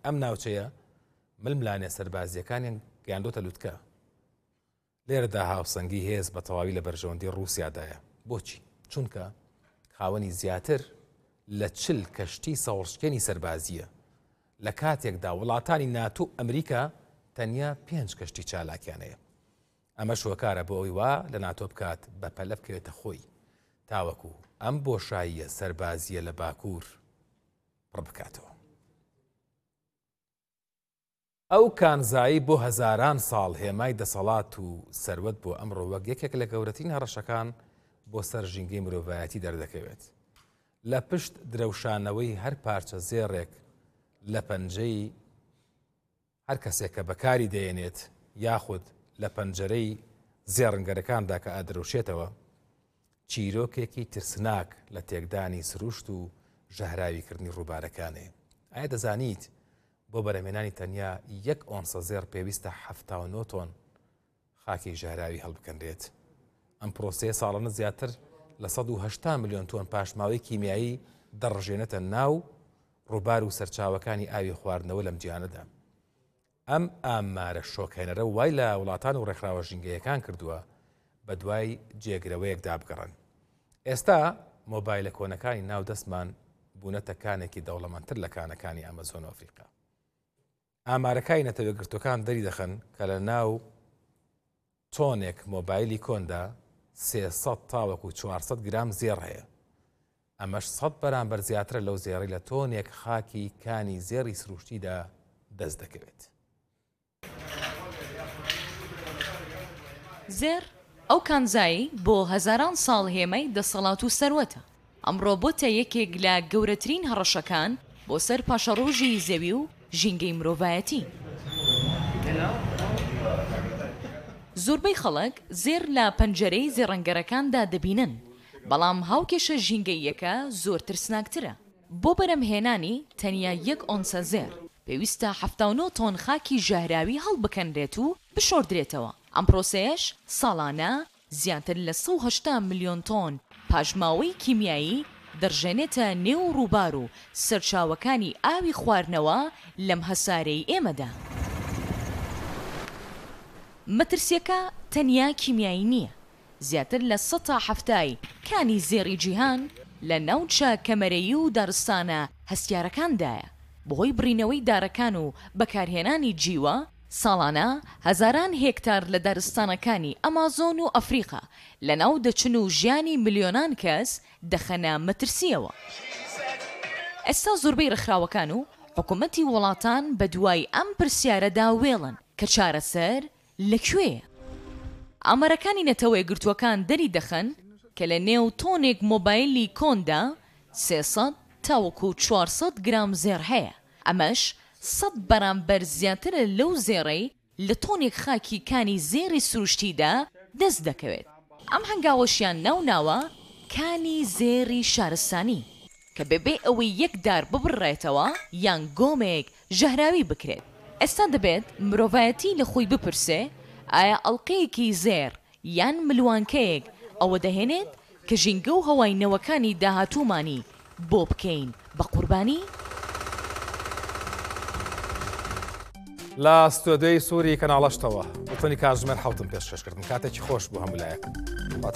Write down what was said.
ئەم ناوچەیە ململانێ سەربازیەکانیان گەیاندۆتە لووتکە. لێرەدا هاوسەنگی هێز بە تەواوی لە بەرژەوەندی رووسیادایە. بۆچی؟ چونکە خاوەنی زیاتر لە 40 کەشتی سەوڕشکێنی سەربازیە. لە کاتێکدا وڵاتانی ناتۆ و ئەمریکا تەنیا 5 کەشتی چالاکیانەیە. ئەمە شوەکارە بۆ ئەوی وا لە ناتۆ بکات بە پەلە بکەوێتە خۆی تاوەکو ئەم بۆشاییە سەربازیە لە باکوور پڕ بکاتەوە. ئەو کانزایی بۆ هەزاران ساڵ هێمای دەسەڵات و سەروەت بۆ ئەمڕۆ وەک یەکێک لە گەورەترین هەڕەشەکان بۆ سەر ژینگەی مرۆڤایەتی دەردەکەوێت. لە پشت درەوشانەوەی هەر پارچە زێڕێک لە پەنجەی هەر کەسێک کە بەکاری دەێنێت یاخود لە پەنجەرەی زێڕنگەرەکاندا کە ئادرەوشێتەوە چیرۆکێکی ترسناک لە تێکدانی سروشت و ژەهراویکردنی ڕووبارەکانێ. ئایا دەزانیت بۆ بەرهەمێنانی تەنیا 1 ئۆنسە زێڕ پێویستە 79 تۆن خاکی ژەهراوی هەڵبکەندرێت. ئەم پرۆسەیە ساڵانە زیاتر لە 180 ملیۆن تۆن پاشماوەی کیمیایی دەڕژێنێتە ناو ڕووبار و سەرچاوەکانی ئاوی خواردنەوە لەم جیهانەدا. ئەم ئامارە شۆکهێنەرە وای لە وڵاتان و ڕێکخراوە ژینگەیەکان کردووە بە دوای جێگرەوەیەکدا بگەڕن. ئێستا مۆبایلە کۆنەکانی ناو دەستمان بوونەتە کانێکی دەوڵەمەندتر لە کانەکانی ئەمەزۆن و ئەفریقا. ئامارەکانی نەتەوەگرتوەکان دەری دەخەن کە لە ناو تۆنێک مۆبایلی کۆندا 300 تاوەکو 400 گرام زێڕ هەیە. ئەمەش 100 بەرامبەر زیاترە لەو زێڕی لە تۆنێک خاکی کانی زێڕی سروشتیدا دەست دەکەوێت. زێر ئەو کانزایی بۆ هەزاران ساڵ هێمەی دەسەڵات و سەروەتە. ئەمڕۆ بۆتە یەکێک لە گەورەترین هەڕەشەکان بۆ سەر پاشەڕۆژی زەوی و ژینگەی مرۆڤایەتی. زۆربەی خەڵک زێر لە پەنجەرەی زێڕەنگەرەکاندا دەبینن، بەڵام هاوکێشە ژینگەییەکە زۆر ترسناکترە. بۆ بەرهەمهێنانی تەنیا 1 ئۆنسە زێر پێویستە 79 تۆن خاکی ژەهراوی هەڵبکەندرێت و بشۆردرێتەوە. ئەم پرۆسەیەش ساڵانە زیاتر لە 180 ملیۆن تۆن پاژماوەی کیمیایی دەڕژێنێتە نێو ڕووبار و سەرچاوەکانی ئاوی خواردنەوە لەم هەسارەی ئێمەدا. مەترسیەکە تەنیا کیمیایی نییە. زیاتر لە 170 کانی زێڕی جیهان لە ناوچە کەمەرەیی و دارستانە هەستیارەکاندایە. بەهۆی بڕینەوەی دارەکان و بەکارهێنانی جیوە ساڵانە هەزاران هێکتار لە دارستانەکانی ئەمازۆن و ئەفریقا لە ناو دەچن و ژیانی ملیۆنان کەس دەخەنە مەترسیەوە. ئێستا زۆربەی ڕێکخراوەکان و حکوومەتی وڵاتان بە دوای ئەم پرسیارەدا وێڵن کە چارەسەر لەکوێیە. ئامارەکانی نەتەوەی گرتووەکان دەری دەخەن کە لە نێو تۆنێک مۆبایلی کۆندا 300 تاوەکو 400 گرام زێڕ هەیە. ئەمەش 100 بەرامبەر زیاترە لەو زێڕەی لە تۆنێک خاکی کانی زێڕی سروشتیدا دەست دەکەوێت. ئەم هەنگاوەشیان ناوناوە کانی زێڕی شارستانی کە بەبێ ئەوەی یەک دار ببڕێتەوە یان گۆمێک ژەهراوی بکرێت. ئێستا دەبێت مرۆڤایەتی لە خۆی بپرسێ ئایا ئەڵقەیەکی زێر یان ملوانکەیەک ئەوە دەهێنێت کە ژینگە و هەواینەوەکانی داهاتوومانی بۆ بکەین بە قوربانی؟ لە ستۆدیۆی سووری کەناڵەشتەوە بتونی کاتژمێر 7 پێشکەشکردن کاتێکی خۆش بۆ هەمولایەک.